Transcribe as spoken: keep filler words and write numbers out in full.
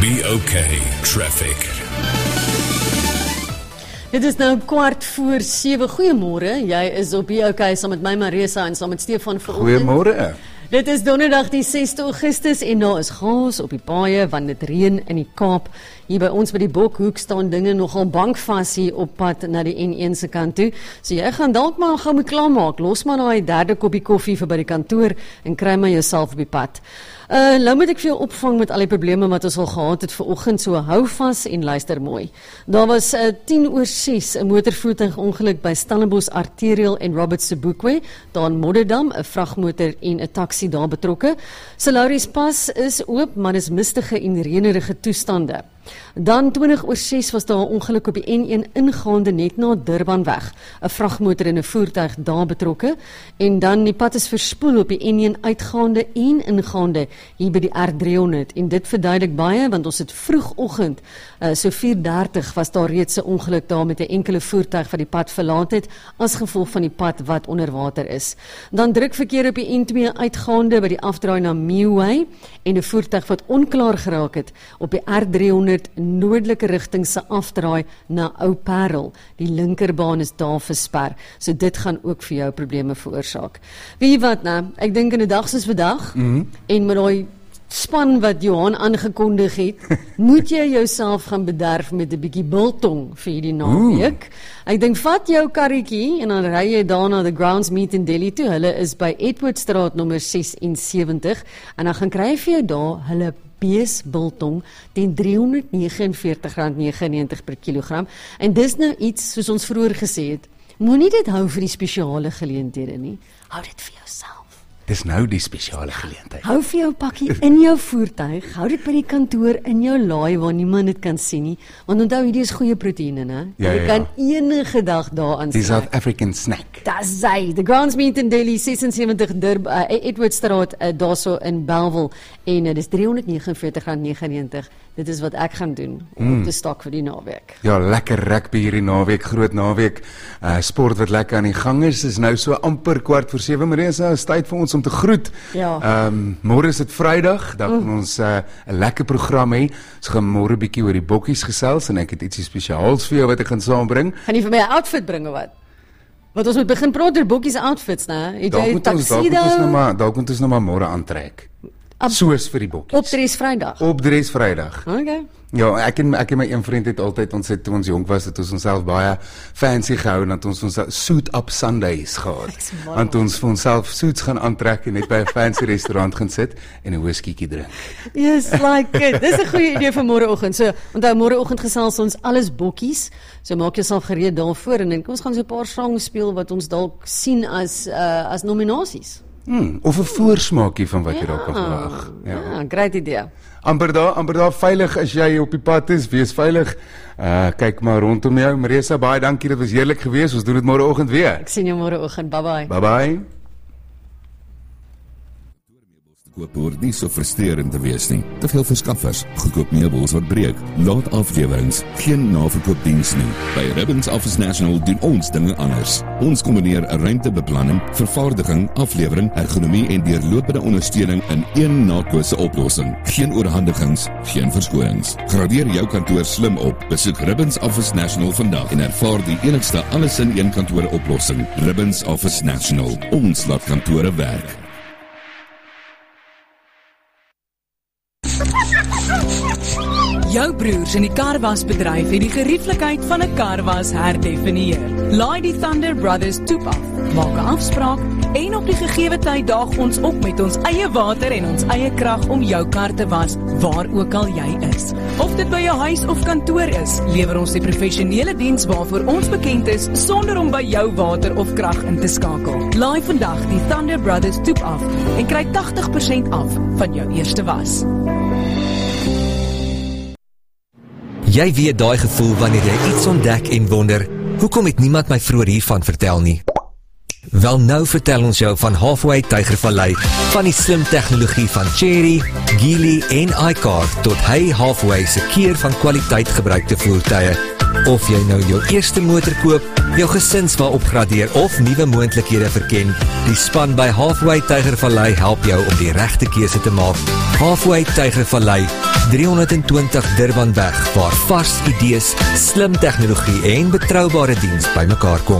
B O K Traffic. Dit is nou kwart voor sewe. Goeiemôre. Jy is op B O K saam met my Marisa en saam met Stefan vanoggend. Goeiemôre. Dit is donderdag die sesde Augustus en daar is chaos op die paaie want dit reën in die Kaap. Hier by ons by die Bokhoek staan dinge nogal bankvas hier op pad na die N een se kant toe. So jy gaan dalk maar gou moet klaarmaak. Los maar daai derde koppie koffie vir by die kantoor en kry maar jouself op die pad. Uh, nou moet ek vir jou opvang met al die probleme wat ons al gehad het vanoggend, so hou vas en luister mooi. Daar was uh, tien oor ses 'n motorvoertuig ongeluk by Stellenbosch Arterial en Robert Sobukwe, daar in Modderdam, 'n vragmotor en 'n taxi daar betrokke. Salaris Pas is oop, maar dis mistige en reënerige toestande. Dan twintig oor ses was daar 'n ongeluk op die N een ingaande net na Durbanweg. 'n Vragmotor en 'n voertuig daar betrokke en dan die pad is verspoel op die N een uitgaande en ingaande hier by die R driehonderd en dit verduidelik baie want ons het vroegoggend uh, so vier dertig was daar reeds 'n ongeluk daar met 'n enkele voertuig wat die pad verlaat het as gevolg van die pad wat onder water is. Dan druk verkeer op die N twee uitgaande by die afdraai na Meoway en 'n voertuig wat onklaar geraak het op die R driehonderd noordelike rigting se afdraai na Ou Parel. Die linkerbaan is daar versper, so dit gaan ook vir jou probleme veroorsaak. Weet jy wat nou, ek dink in 'n dag soos vandag, mm-hmm. en met daai span wat Johan aangekondig het, moet jy jouself gaan bederf met 'n bietjie biltong vir hierdie naweek. Ek dink vat jou karretjie en dan ry jy daar na the Grounds Meet in Delhi toe. Hulle is by Edwardstraat nommer ses en sewentig en dan gaan kry vir jou daar hulle beesbiltong teen driehonderdnegenenveertig rand negenennegentig per kilogram. En dis nou iets, soos ons vroeër gesê het, moenie dit hou vir die spesiale geleenthede nie. Hou dit vir jouself. Dis nou die spesiale geleentheid. Hou vir jou pakkie in jou voertuig, hou dit by die kantoor in jou laai waar niemand dit kan sien nie, want onthou hierdie is goeie proteïene, né? Ja, jy ja, kan ja. enige dag daaraan Die South African snack. Dis hy, the Grounds Meet in Delhi, ses en sewentig Durb, uh, Edwardstraat, uh, daarso in Bellville, en uh, dis driehonderdnegenenveertig rand negenennegentig. Dit is wat ek gaan doen om mm. op te stak vir die naweek. Ja, lekker rugby hierdie naweek, groot naweek. Uh, sport wat lekker aan die gang is, is nou so amper kwart voor sewe. Marisa, is tyd vir ons om te groet. Ja. Um, môre is dit Vrydag, dan gaan mm. ons 'n uh, lekker program hê. Ons gaan môre bietjie oor die bokkies gesels en ek het ietsie spesiaals vir jou wat ek gaan saambring. Gaan jy vir my 'n outfit bring of wat? Want ons moet begin praat oor bokkies outfits, né? Het jy 'n tuxedo? Dalk moet ons nou maar, dalk moet ons nou maar môre aantrek. Soos vir die bokkies. Opdres Vrydag. Opdres Vrydag. Okay. Ja, ek en ek en my een vriend het altyd, ons het toe ons jonk was, het ons onsself baie fancy gehou en dat ons ons suit up Sundays gehad. Want ons vir onsself suits gaan aantrek en net by 'n fancy restaurant gaan sit en 'n whiskytjie drink. Yes, like it. Dis 'n goeie idee vir môreoggend. So, onthou môreoggend gesels ons alles bokkies. So maak jouself gereed daarvoor en dan kom ons gaan so 'n paar songs speel wat ons dalk sien as uh, as nominasies. Hmm, of 'n voorsmaakie van wat jy dalk kan verwag. Ja, ja, great idee. Amper daar, amper daar veilig as jy op die pad is, wees veilig. Uh, kyk maar rondom jou. Marisa, baie dankie, dit was heerlik geweest. Ons doen dit môreoggend weer. Ek sien jou môreoggend. Bye bye. Bye bye. Koop hoort nie so frustrerend te wees nie. Te veel verskaffers, goedkoop meubels wat breek, laat aflewerings, geen naverkoopdiens nie. By Ribbons Office National doen ons dinge anders. Ons kombineer 'n ruimtebeplanning, vervaardiging, aflewering, ergonomie en deurlopende ondersteuning in een nakose oplossing. Geen oorhandigings, geen verskonings. Gradeer jou kantoor slim op. Besoek Ribbons Office National vandag en ervaar die enigste alles in een kantoor oplossing. Ribbons Office National. Ons laat kantore werk. Jou broers in die karwasbedryf het die gerieflikheid van 'n karwas herdefinieer. Laai die Thunder Brothers toep af, maak 'n afspraak en op die gegeewe tyd daag ons op met ons eie water en ons eie krag om jou kar te was waar ook al jy is. Of dit by jou huis of kantoor is, lewer ons die professionele diens waarvoor ons bekend is sonder om by jou water of krag in te skakel. Laai vandag die Thunder Brothers toep af en kry agtig persent af van jou eerste was. Jy weet daai gevoel wanneer jy iets ontdek en wonder, hoekom het niemand my vroeër hiervan vertel nie? Wel nou vertel ons jou van Halfway Tygervallei, van die slim tegnologie van Chery, Geely en iCar tot Hey Halfway se keer van kwaliteit gebruikte voertuie. Of jy nou jou eerste motor koop, jou gesinswa opgradeer of nuwe moontlikhede verken, die span by Halfway Tygervallei help jou om die regte keuse te maak. Halfway Tygervallei, drie honderd twintig Durbanweg, waar vars idees, slim tegnologie en betroubare diens bymekaar kom.